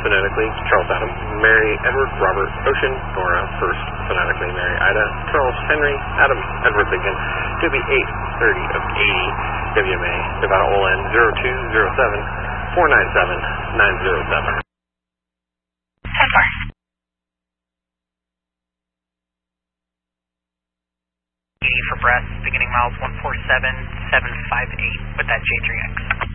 phonetically, Charles Adam, Mary, Edward, Robert, Ocean, Nora, first, phonetically, Mary, Ida, Charles, Henry, Adam, Edward, Lincoln, W830 of 80, WMA, Nevada OLN 0207 497 907. 10-4. For breath, beginning miles 147758 with that J3X.